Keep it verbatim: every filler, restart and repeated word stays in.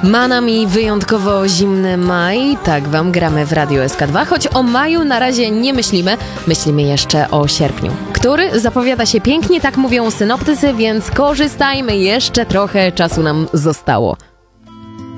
Ma nami wyjątkowo zimny maj, tak wam gramy w Radiu S K dwa, choć o maju na razie nie myślimy, myślimy jeszcze o sierpniu, który zapowiada się pięknie, tak mówią synoptycy, więc korzystajmy, jeszcze trochę czasu nam zostało.